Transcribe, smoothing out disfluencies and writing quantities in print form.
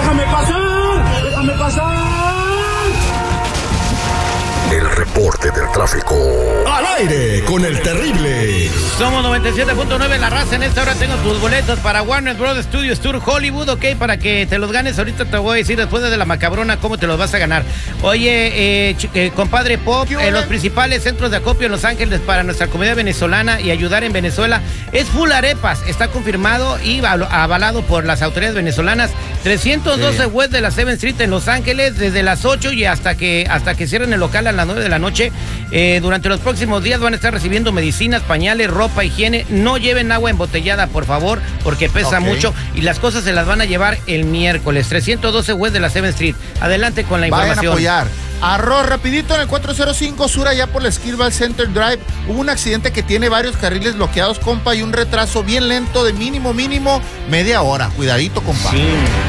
¡Déjame pasar! ¡Déjame pasar! El reporte del tráfico. Al aire con el terrible. Somos 97.9 La Raza. En esta hora tengo tus boletos para Warner Bros. Studios Tour Hollywood, ok, para que te los ganes. Ahorita te voy a decir después de la macabrona cómo te los vas a ganar. Oye, compadre Pop, los principales centros de acopio en Los Ángeles para nuestra comunidad venezolana y ayudar en Venezuela es Full Arepas. Está confirmado y avalado por las autoridades venezolanas. 312 West de la 7th Street en Los Ángeles, desde las 8 y hasta que cierren el local a las 9 de la noche. Durante los próximos días van a estar recibiendo medicinas, pañales, ropa, higiene. No lleven agua embotellada, por favor, porque pesa mucho y las cosas se las van a llevar el miércoles. 312 West de la 7th Street. Adelante con la información. Vayan a apoyar. Arroz, rapidito, en el 405 Sur, allá por la Skirville Center Drive, hubo un accidente que tiene varios carriles bloqueados, compa, y un retraso bien lento de mínimo media hora. Cuidadito, compa. Sí.